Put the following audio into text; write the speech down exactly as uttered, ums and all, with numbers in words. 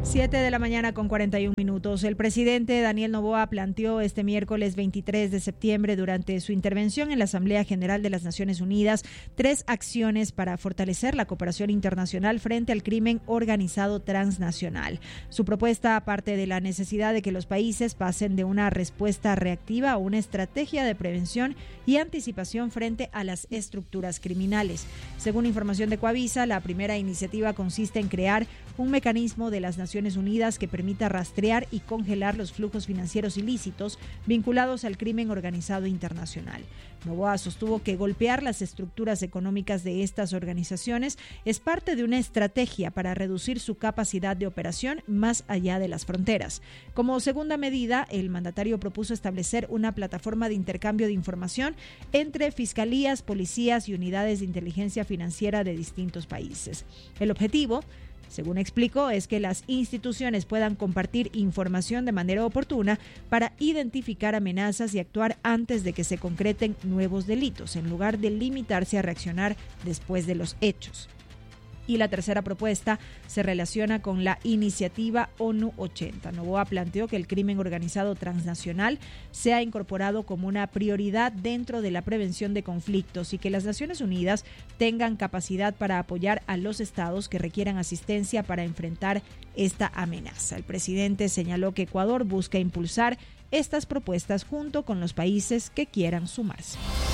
Siete de la mañana con cuarenta y un minutos. El presidente Daniel Noboa planteó este miércoles veintitrés de septiembre durante su intervención en la Asamblea General de las Naciones Unidas tres acciones para fortalecer la cooperación internacional frente al crimen organizado transnacional. Su propuesta, aparte de la necesidad de que los países pasen de una respuesta reactiva a una estrategia de prevención y anticipación frente a las estructuras criminales. Según información de Coavisa, la primera iniciativa consiste en crear un mecanismo de las Naciones Unidas que permita rastrear y congelar los flujos financieros ilícitos vinculados al crimen organizado internacional. Noboa sostuvo que golpear las estructuras económicas de estas organizaciones es parte de una estrategia para reducir su capacidad de operación más allá de las fronteras. Como segunda medida, el mandatario propuso establecer una plataforma de intercambio de información entre fiscalías, policías y unidades de inteligencia financiera de distintos países. El objetivo, según explicó, es que las instituciones puedan compartir información de manera oportuna para identificar amenazas y actuar antes de que se concreten nuevos delitos, en lugar de limitarse a reaccionar después de los hechos. Y la tercera propuesta se relaciona con la iniciativa ONU ochenta. Noboa planteó que el crimen organizado transnacional sea incorporado como una prioridad dentro de la prevención de conflictos y que las Naciones Unidas tengan capacidad para apoyar a los estados que requieran asistencia para enfrentar esta amenaza. El presidente señaló que Ecuador busca impulsar estas propuestas junto con los países que quieran sumarse.